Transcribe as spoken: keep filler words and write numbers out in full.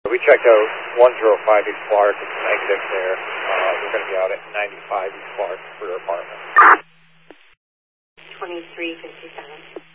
We checked out one oh five East Clark. It's negative there. Uh, we're going to be out at ninety-five East Clark for your apartment. twenty-three fifty-seven.